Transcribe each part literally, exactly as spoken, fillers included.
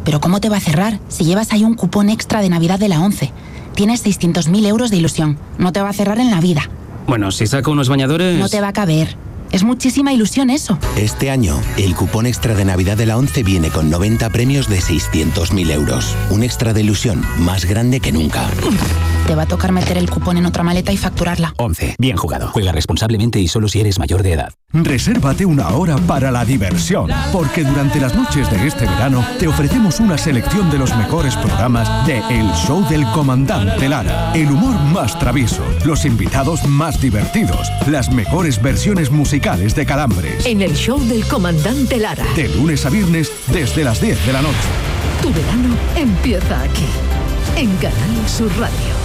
Pero ¿cómo te va a cerrar si llevas ahí un cupón extra de Navidad de la ONCE? Tienes seiscientos mil euros de ilusión. No te va a cerrar en la vida. Bueno, si saco unos bañadores... No te va a caber. Es muchísima ilusión eso. Este año, el cupón extra de Navidad de la ONCE viene con noventa premios de seiscientos mil euros. Un extra de ilusión más grande que nunca. Te va a tocar meter el cupón en otra maleta y facturarla. ONCE. Bien jugado. Juega responsablemente y solo si eres mayor de edad. Resérvate una hora para la diversión, porque durante las noches de este verano te ofrecemos una selección de los mejores programas de El Show del Comandante Lara. El humor más travieso, los invitados más divertidos, las mejores versiones musicales de Calambres. En El Show del Comandante Lara. De lunes a viernes desde las diez de la noche. Tu verano empieza aquí, en Canal Sur Radio.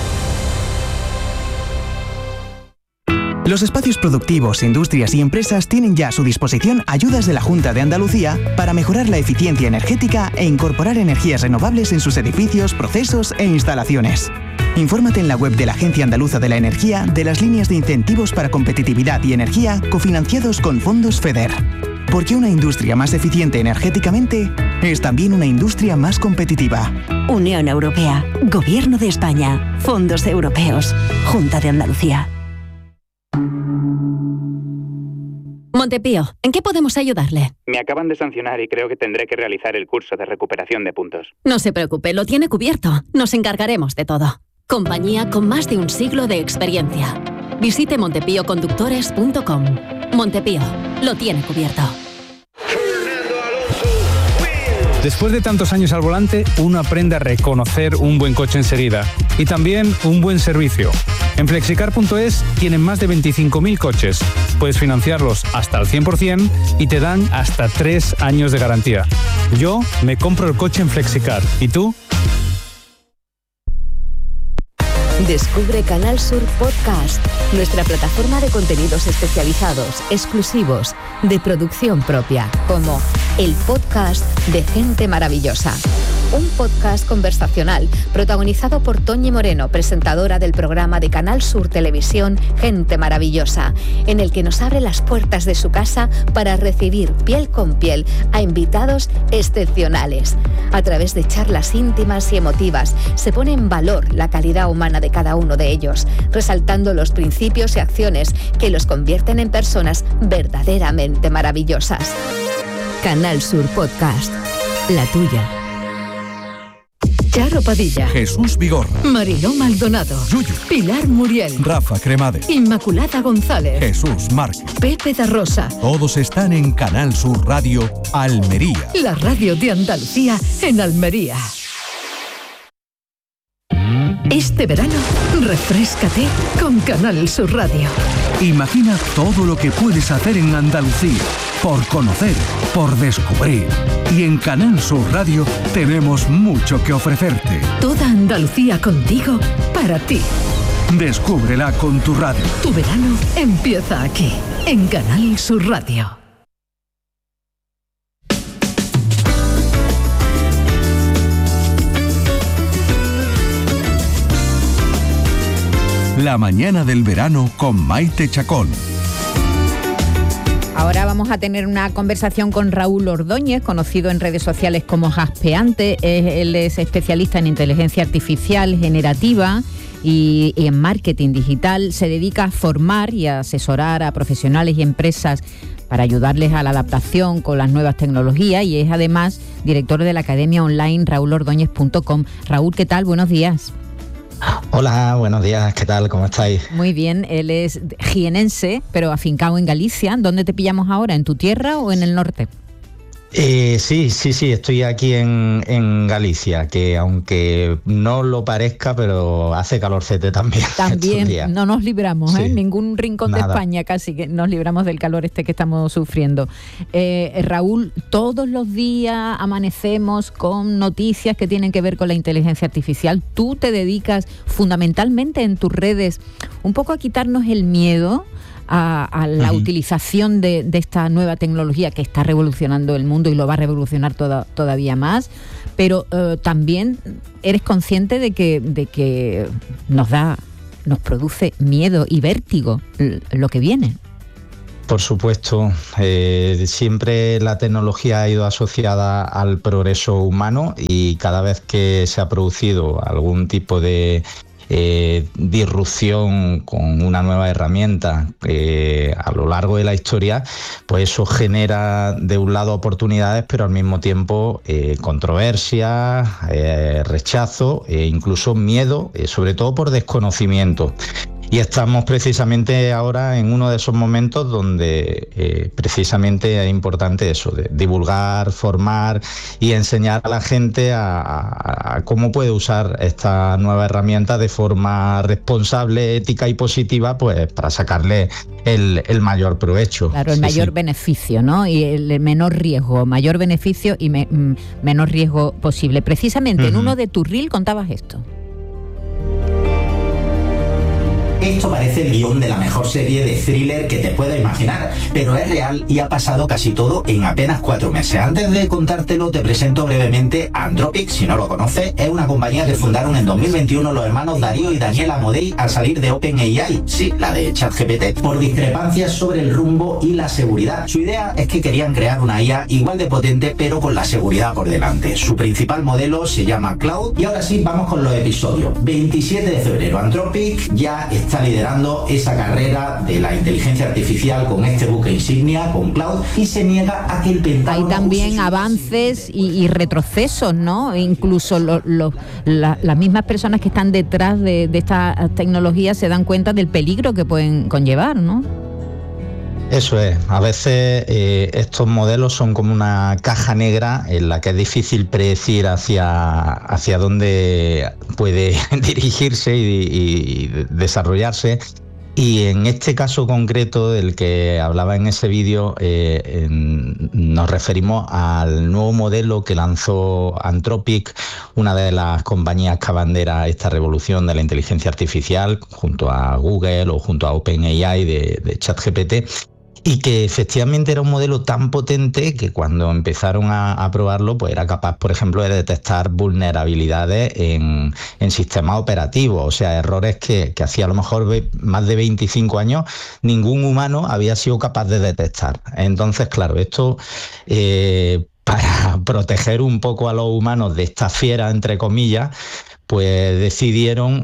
Los espacios productivos, industrias y empresas tienen ya a su disposición ayudas de la Junta de Andalucía para mejorar la eficiencia energética e incorporar energías renovables en sus edificios, procesos e instalaciones. Infórmate en la web de la Agencia Andaluza de la Energía de las líneas de incentivos para competitividad y energía cofinanciados con fondos FEDER. Porque una industria más eficiente energéticamente es también una industria más competitiva. Unión Europea, Gobierno de España, Fondos Europeos, Junta de Andalucía. Montepío, ¿en qué podemos ayudarle? Me acaban de sancionar y creo que tendré que realizar el curso de recuperación de puntos. No se preocupe, lo tiene cubierto. Nos encargaremos de todo. Compañía con más de un siglo de experiencia. Visite montepío conductores punto com. Montepío, lo tiene cubierto. Después de tantos años al volante, uno aprende a reconocer un buen coche enseguida y también un buen servicio. En flexicar punto es tienen más de veinticinco mil coches. Puedes financiarlos hasta el cien por ciento y te dan hasta tres años de garantía. Yo me compro el coche en Flexicar. ¿Y tú? Descubre Canal Sur Podcast, nuestra plataforma de contenidos especializados, exclusivos, de producción propia, como el podcast de Gente Maravillosa. Un podcast conversacional protagonizado por Toñi Moreno, presentadora del programa de Canal Sur Televisión Gente Maravillosa, en el que nos abre las puertas de su casa para recibir piel con piel a invitados excepcionales. A través de charlas íntimas y emotivas se pone en valor la calidad humana de cada uno de ellos, resaltando los principios y acciones que los convierten en personas verdaderamente maravillosas. Canal Sur Podcast, la tuya. Charo Padilla, Jesús Vigorra, Mariló Maldonado, Yuyu, Pilar Muriel, Rafa Cremades, Inmaculada González, Jesús Márquez, Pepe da Rosa. Todos están en Canal Sur Radio Almería. La radio de Andalucía en Almería. Este verano, refréscate con Canal Sur Radio. Imagina todo lo que puedes hacer en Andalucía, por conocer, por descubrir. Y en Canal Sur Radio tenemos mucho que ofrecerte. Toda Andalucía contigo, para ti. Descúbrela con tu radio. Tu verano empieza aquí, en Canal Sur Radio. La mañana del verano con Maite Chacón. Ahora vamos a tener una conversación con Raúl Ordóñez, conocido en redes sociales como Jaspeante. Él es especialista en inteligencia artificial generativa y, y en marketing digital. Se dedica a formar y a asesorar a profesionales y empresas para ayudarles a la adaptación con las nuevas tecnologías, y es además director de la academia online raúl ordóñez punto com. Raúl, ¿qué tal? Buenos días. Hola, buenos días, ¿qué tal? ¿Cómo estáis? Muy bien, él es jienense, pero afincado en Galicia. ¿Dónde te pillamos ahora? ¿En tu tierra o en el norte? Eh, sí, sí, sí, estoy aquí en, en Galicia, que aunque no lo parezca, pero hace calorcete también. También no nos libramos, ¿eh? Sí. Ningún rincón Nada. de España casi que nos libramos del calor este que estamos sufriendo. Eh, Raúl, todos los días amanecemos con noticias que tienen que ver con la inteligencia artificial. Tú te dedicas fundamentalmente en tus redes un poco a quitarnos el miedo a, a la uh-huh. utilización de, de esta nueva tecnología que está revolucionando el mundo y lo va a revolucionar toda, todavía más, pero eh, también eres consciente de que, de que nos da, nos produce miedo y vértigo lo que viene. Por supuesto, eh, siempre la tecnología ha ido asociada al progreso humano y cada vez que se ha producido algún tipo de eh, disrupción con una nueva herramienta eh, a lo largo de la historia, pues eso genera de un lado oportunidades, pero al mismo tiempo eh, controversia, eh, rechazo e incluso miedo, eh, sobre todo por desconocimiento. Y estamos precisamente ahora en uno de esos momentos donde eh, precisamente es importante eso, de divulgar, formar y enseñar a la gente a, a, a cómo puede usar esta nueva herramienta de forma responsable, ética y positiva, pues para sacarle el, el mayor provecho. Claro, el sí, mayor sí. beneficio, ¿no? Y el menor riesgo, mayor beneficio y me, menor riesgo posible. Precisamente uh-huh. en uno de tus reel contabas esto. Esto parece el guión de la mejor serie de thriller que te puedas imaginar, pero es real y ha pasado casi todo en apenas cuatro meses. Antes de contártelo, te presento brevemente a Anthropic. Si no lo conoces, es una compañía que fundaron en dos mil veintiuno los hermanos Darío y Daniel Amodei al salir de OpenAI, sí, la de ChatGPT, por discrepancias sobre el rumbo y la seguridad. Su idea es que querían crear una I A igual de potente, pero con la seguridad por delante. Su principal modelo se llama Cloud. Y ahora sí, vamos con los episodios. veintisiete de febrero, Anthropic ya está está liderando esa carrera de la inteligencia artificial con este buque insignia, con Cloud, y se niega a que el Pentágono... Hay también avances y, y retrocesos, ¿no? Incluso lo, lo, la, las mismas personas que están detrás de, de esta tecnología se dan cuenta del peligro que pueden conllevar, ¿no? Eso es, a veces eh, estos modelos son como una caja negra en la que es difícil predecir hacia, hacia dónde puede dirigirse y, y desarrollarse. Y en este caso concreto del que hablaba en ese vídeo, eh, en, nos referimos al nuevo modelo que lanzó Anthropic, una de las compañías que abandera esta revolución de la inteligencia artificial, junto a Google o junto a OpenAI de, de ChatGPT. Y que efectivamente era un modelo tan potente que cuando empezaron a, a probarlo, pues era capaz, por ejemplo, de detectar vulnerabilidades en, en sistemas operativos, o sea, errores que, que hacía a lo mejor más de veinticinco años ningún humano había sido capaz de detectar. Entonces, claro, esto... Eh, para proteger un poco a los humanos de esta fiera, entre comillas, pues decidieron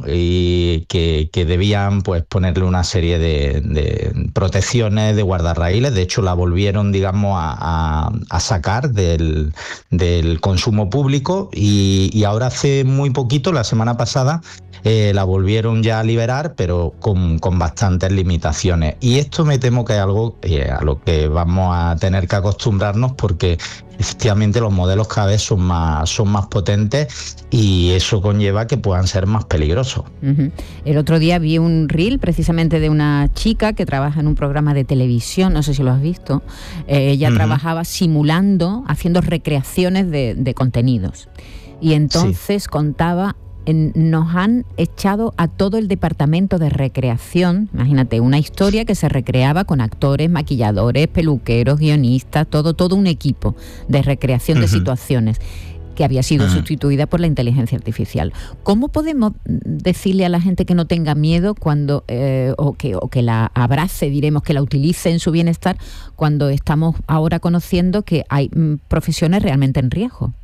y que, que debían pues ponerle una serie de, de protecciones, de guardarraíles. De hecho, la volvieron, digamos, a, a, a sacar del, del consumo público y, y ahora hace muy poquito, la semana pasada, eh, la volvieron ya a liberar, pero con, con bastantes limitaciones. Y esto me temo que es algo eh, a lo que vamos a tener que acostumbrarnos, porque efectivamente los modelos cada vez son más, son más potentes y eso conlleva que puedan ser más peligrosos. Uh-huh. El otro día vi un reel precisamente de una chica que trabaja en un programa de televisión, no sé si lo has visto. Eh, ella uh-huh. trabajaba simulando, haciendo recreaciones de, de contenidos. Y entonces sí. contaba... nos han echado a todo el departamento de recreación, imagínate, una historia que se recreaba con actores, maquilladores, peluqueros, guionistas, todo, todo un equipo de recreación uh-huh. de situaciones que había sido uh-huh. sustituida por la inteligencia artificial. ¿Cómo podemos decirle a la gente que no tenga miedo cuando eh, o, que, o que la abrace, diremos, que la utilice en su bienestar, cuando estamos ahora conociendo que hay mm, profesiones realmente en riesgo?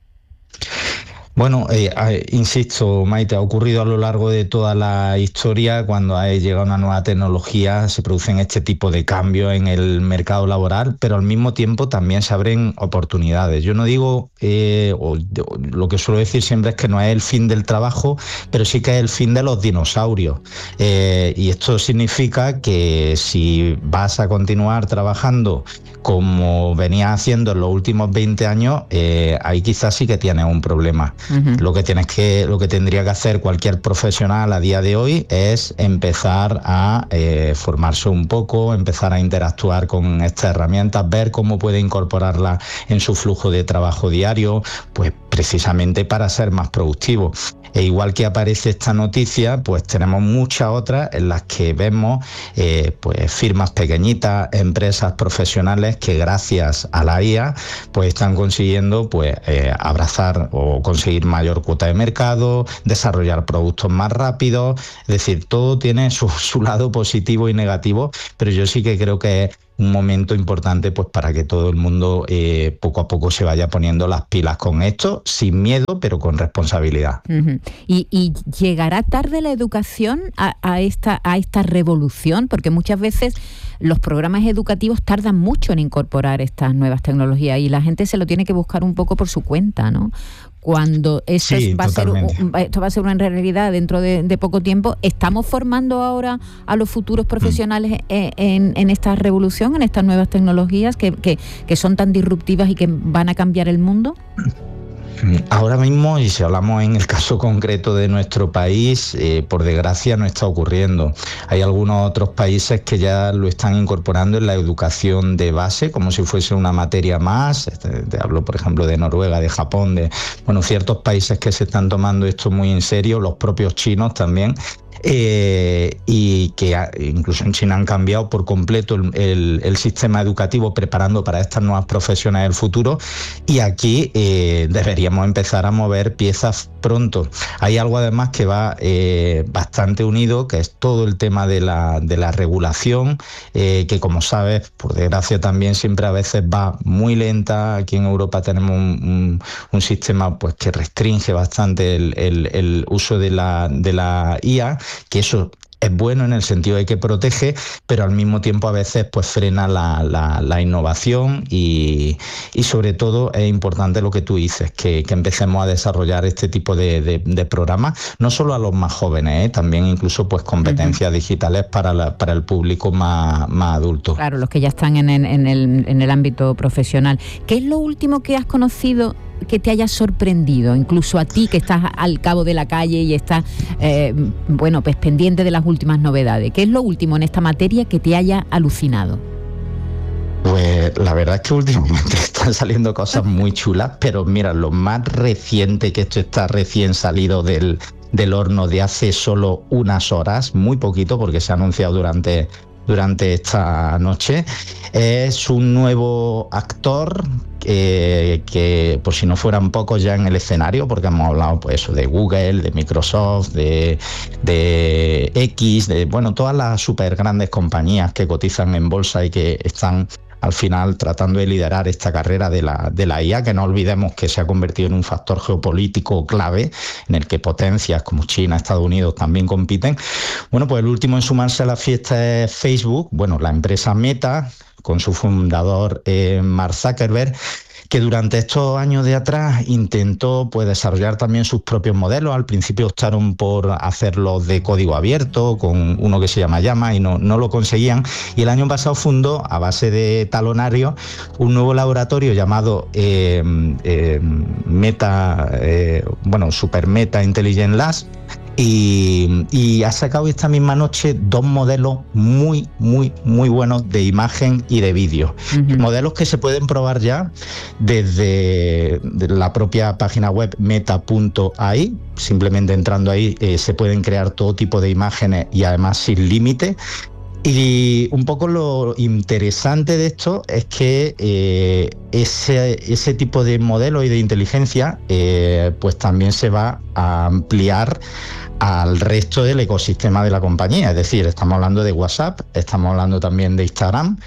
Bueno, eh, eh, insisto, Maite, ha ocurrido a lo largo de toda la historia. Cuando ha llegado una nueva tecnología se producen este tipo de cambios en el mercado laboral, pero al mismo tiempo también se abren oportunidades. Yo no digo, eh, o, o, lo que suelo decir siempre es que no es el fin del trabajo, pero sí que es el fin de los dinosaurios. Eh, y esto significa que si vas a continuar trabajando como venías haciendo en los últimos veinte años, eh, ahí quizás sí que tienes un problema. Uh-huh. Lo que tienes que, lo que tendría que hacer cualquier profesional a día de hoy es empezar a eh, formarse un poco, empezar a interactuar con estas herramientas, ver cómo puede incorporarlas en su flujo de trabajo diario, pues precisamente para ser más productivo. E igual que aparece esta noticia, pues tenemos muchas otras en las que vemos eh, pues firmas pequeñitas, empresas profesionales que gracias a la I A pues están consiguiendo pues eh, abrazar o conseguir mayor cuota de mercado, desarrollar productos más rápidos. Es decir, todo tiene su, su lado positivo y negativo, pero yo sí que creo que es un momento importante pues para que todo el mundo eh, poco a poco se vaya poniendo las pilas con esto, sin miedo, pero con responsabilidad. Uh-huh. ¿Y, y llegará tarde la educación a, a, esta, a esta revolución? Porque muchas veces los programas educativos tardan mucho en incorporar estas nuevas tecnologías y la gente se lo tiene que buscar un poco por su cuenta, ¿no? Cuando esto, sí, va a ser, esto va a ser una realidad dentro de, de poco tiempo, ¿estamos formando ahora a los futuros profesionales mm. en, en, en esta revolución, en estas nuevas tecnologías que, que, que son tan disruptivas y que van a cambiar el mundo? Ahora mismo, y si hablamos en el caso concreto de nuestro país, eh, por desgracia no está ocurriendo. Hay algunos otros países que ya lo están incorporando en la educación de base, como si fuese una materia más. Te, te hablo, por ejemplo, de Noruega, de Japón, de bueno, ciertos países que se están tomando esto muy en serio, los propios chinos también. Eh, y que ha, incluso en China han cambiado por completo el, el, el sistema educativo preparando para estas nuevas profesiones del futuro, y aquí eh, deberíamos empezar a mover piezas pronto. Hay algo además que va eh, bastante unido, que es todo el tema de la, de la regulación, eh, que como sabes, por desgracia también siempre a veces va muy lenta. Aquí en Europa tenemos un, un, un sistema pues que restringe bastante el, el, el uso de la, de la I A, que eso es bueno en el sentido de que protege, pero al mismo tiempo a veces pues frena la, la, la innovación y, y sobre todo es importante lo que tú dices, que, que empecemos a desarrollar este tipo de, de, de programas, no solo a los más jóvenes, ¿eh? También incluso pues competencias uh-huh. digitales para, la, para el público más, más adulto. Claro, los que ya están en, en, en, el, en el ámbito profesional. ¿Qué es lo último que has conocido que te haya sorprendido, incluso a ti que estás al cabo de la calle y estás eh, bueno, pues pendiente de las últimas novedades? ¿Qué es lo último en esta materia que te haya alucinado? Pues la verdad es que últimamente están saliendo cosas muy chulas, pero mira, lo más reciente, que esto está recién salido del, del horno de hace solo unas horas, muy poquito porque se ha anunciado durante... durante esta noche, es un nuevo actor eh, que, por si no fueran pocos ya en el escenario, porque hemos hablado pues eso de Google, de Microsoft, de, de X, de bueno, todas las súper grandes compañías que cotizan en bolsa y que están al final tratando de liderar esta carrera de la, de la I A, que no olvidemos que se ha convertido en un factor geopolítico clave en el que potencias como China, Estados Unidos también compiten. Bueno, pues el último en sumarse a la fiesta es Facebook, bueno, la empresa Meta, con su fundador eh, Mark Zuckerberg, que durante estos años de atrás intentó pues desarrollar también sus propios modelos. Al principio optaron por hacerlos de código abierto, con uno que se llama Llama, y no, no lo conseguían. Y el año pasado fundó, a base de talonario, un nuevo laboratorio llamado eh, eh, Meta, eh, bueno, Super Meta Intelligent Labs, Y, y ha sacado esta misma noche dos modelos muy, muy, muy buenos de imagen y de vídeo. Uh-huh. Modelos que se pueden probar ya desde la propia página web meta punto a i. Simplemente entrando ahí eh, se pueden crear todo tipo de imágenes y además sin límite. Y un poco lo interesante de esto es que eh, ese, ese tipo de modelo y de inteligencia eh, pues también se va a ampliar al resto del ecosistema de la compañía. Es decir, estamos hablando de WhatsApp, estamos hablando también de Instagram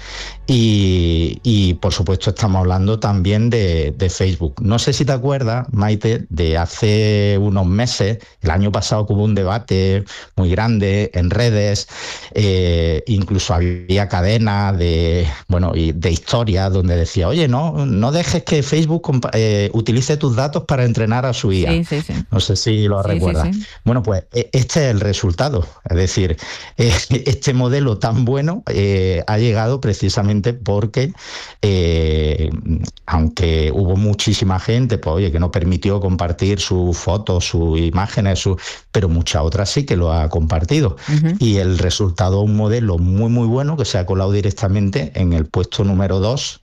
y, y por supuesto estamos hablando también de, de Facebook. No sé si te acuerdas, Maite, de hace unos meses, el año pasado, que hubo un debate muy grande en redes, eh, incluso había cadenas de, bueno, y de historias donde decía, oye, no, no dejes que Facebook compa- eh, utilice tus datos para entrenar a su I A. Sí, sí, sí. No sé si lo sí, recuerdas. Sí, sí. Bueno, pues este es el resultado. Es decir, este modelo tan bueno eh, ha llegado precisamente porque, eh, aunque hubo muchísima gente, pues oye, que no permitió compartir sus fotos, sus imágenes, su, pero muchas otras sí que lo ha compartido. Uh-huh. Y el resultado, un modelo muy, muy bueno que se ha colado directamente en el puesto número dos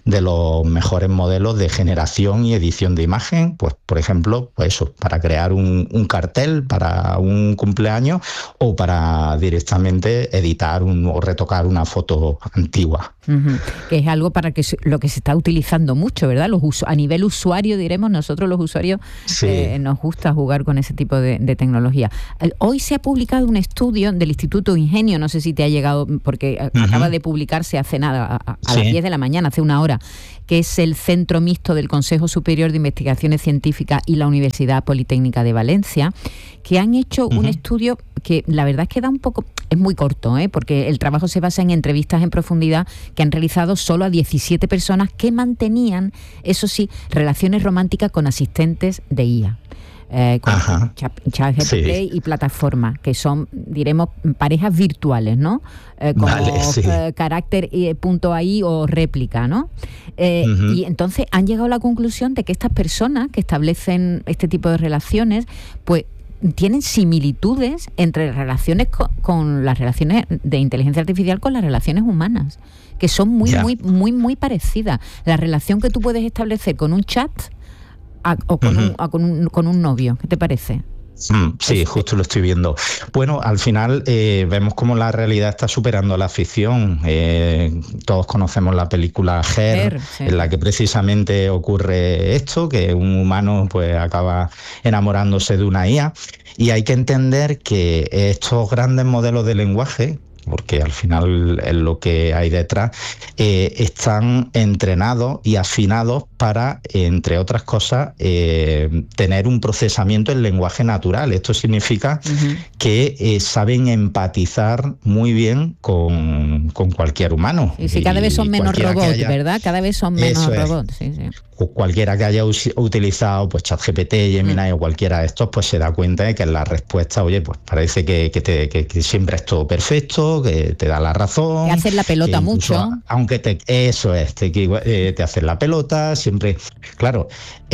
de los mejores modelos de generación y edición de imagen, pues por ejemplo, pues eso, para crear un, un cartel para un cumpleaños o para directamente editar un, o retocar una foto antigua. Uh-huh. Que es algo para que se, lo que se está utilizando mucho, ¿verdad? Los usu- a nivel usuario, diremos, nosotros los usuarios sí. eh, nos gusta jugar con ese tipo de, de tecnología. El, hoy se ha publicado un estudio del Instituto Ingenio, no sé si te ha llegado, porque uh-huh. acaba de publicarse hace nada, a, a sí. las diez de la mañana, hace una hora, que es el Centro Mixto del Consejo Superior de Investigaciones Científicas y la Universidad Politécnica de Valencia, que han hecho uh-huh. un estudio que la verdad es que da un poco, es muy corto, ¿eh? porque el trabajo se basa en entrevistas en profundidad que han realizado solo a diecisiete personas que mantenían, eso sí, relaciones románticas con asistentes de I A. Eh, con ChatGPT sí. y plataformas, que son, diremos, parejas virtuales, ¿no? Eh, como vale, sí. eh, carácter eh, punto A I o réplica, ¿no? Eh, uh-huh. Y entonces han llegado a la conclusión de que estas personas que establecen este tipo de relaciones, pues tienen similitudes entre relaciones con, con las relaciones de inteligencia artificial con las relaciones humanas, que son muy, yeah. muy, muy, muy parecidas. La relación que tú puedes establecer con un chat a, o con, uh-huh. un, a, con, un, con un novio, ¿qué te parece? Mm, sí, justo lo estoy viendo. Bueno, al final eh, vemos cómo la realidad está superando la ficción. Eh, todos conocemos la película Her, Her sí. en la que precisamente ocurre esto, que un humano pues acaba enamorándose de una I A. Y hay que entender que estos grandes modelos de lenguaje, porque al final es lo que hay detrás, eh, están entrenados y afinados para, entre otras cosas, eh, tener un procesamiento en lenguaje natural. Esto significa uh-huh. que eh, saben empatizar muy bien con, con cualquier humano. Y si cada vez son menos robots, haya, ¿verdad? Cada vez son menos robots. Sí, sí. Cualquiera que haya us- utilizado pues ChatGPT, Gemini uh-huh. o cualquiera de estos, pues se da cuenta de que en la respuesta, oye, pues parece que, que, te, que, que siempre es todo perfecto, que te da la razón. Te hacen la pelota mucho. Aunque te, eso es, te, eh, te hacen la pelota, siempre. Claro,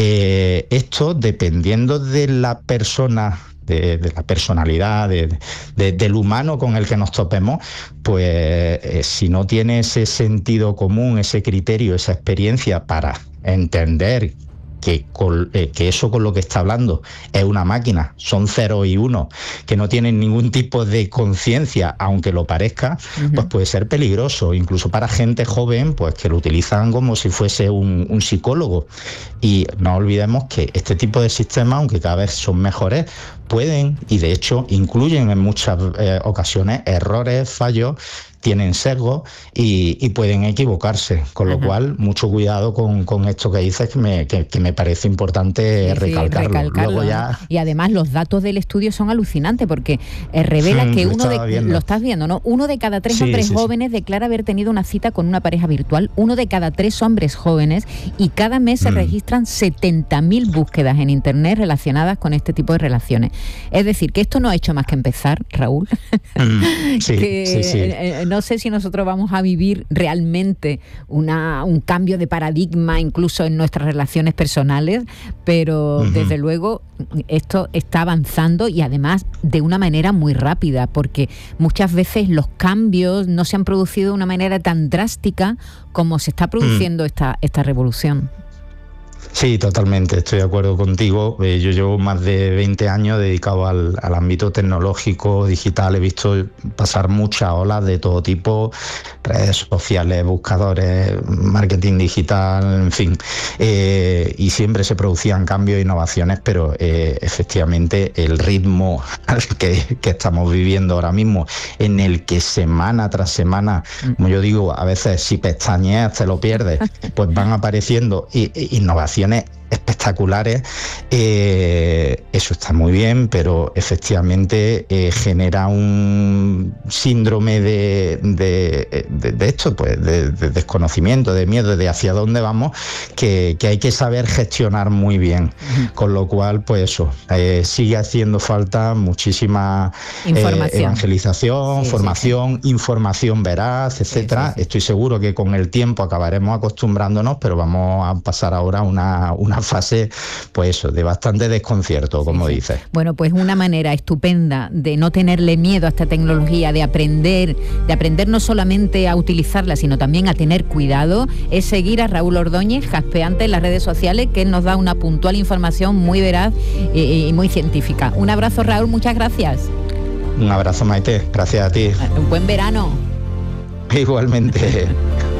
eh, esto dependiendo de la persona, de, de la personalidad, de, de, del humano con el que nos topemos, pues eh, si no tiene ese sentido común, ese criterio, esa experiencia para entender que, con, eh, que eso con lo que está hablando es una máquina, son cero y uno, que no tienen ningún tipo de conciencia, aunque lo parezca, uh-huh. pues puede ser peligroso, incluso para gente joven, pues que lo utilizan como si fuese un, un psicólogo. Y no olvidemos que este tipo de sistemas, aunque cada vez son mejores, pueden, y de hecho incluyen en muchas eh, ocasiones errores, fallos, tienen sesgo y, y pueden equivocarse, con lo uh-huh. cual mucho cuidado con, con esto que dices, que me, que, que me parece importante sí, recalcarlo. Sí, recalcarlo. Luego ya... Y además los datos del estudio son alucinantes porque eh, revela hmm, que uno de viendo. lo estás viendo, ¿no? Uno de cada tres sí, hombres sí, jóvenes sí. declara haber tenido una cita con una pareja virtual, uno de cada tres hombres jóvenes, y cada mes hmm. se registran setenta mil búsquedas en internet relacionadas con este tipo de relaciones. Es decir, que esto no ha hecho más que empezar, Raúl. Hmm. Sí, que, sí, sí. Eh, no sé si nosotros vamos a vivir realmente una, un cambio de paradigma incluso en nuestras relaciones personales, pero uh-huh. desde luego esto está avanzando y además de una manera muy rápida, porque muchas veces los cambios no se han producido de una manera tan drástica como se está produciendo uh-huh. esta, esta revolución. Sí, totalmente, estoy de acuerdo contigo. Eh, yo llevo más de veinte años dedicado al, al ámbito tecnológico, digital. He visto pasar muchas olas de todo tipo, redes sociales, buscadores, marketing digital, en fin. Eh, y siempre se producían cambios e innovaciones, pero eh, efectivamente el ritmo que, que estamos viviendo ahora mismo, en el que semana tras semana, como yo digo, a veces si pestañeas te lo pierdes, pues van apareciendo i- innovaciones espectaculares. Eh, eso está muy bien, pero efectivamente eh, genera un síndrome de, de, de, de esto, pues de, de desconocimiento, de miedo, de hacia dónde vamos, que, que hay que saber gestionar muy bien. Uh-huh. Con lo cual, pues eso, eh, sigue haciendo falta muchísima eh, evangelización, sí, formación, sí, sí. información veraz, etcétera. Sí, sí, sí. Estoy seguro que con el tiempo acabaremos acostumbrándonos, pero vamos a pasar ahora a una, una fase, pues eso, de bastante desconcierto como sí. dices. Bueno, pues una manera estupenda de no tenerle miedo a esta tecnología, de aprender, de aprender no solamente a utilizarla, sino también a tener cuidado, es seguir a Raúl Ordóñez, jaspeante en las redes sociales, que él nos da una puntual información muy veraz y, y muy científica. Un abrazo, Raúl, muchas gracias. Un abrazo, Maite, gracias a ti. Un buen verano. Igualmente.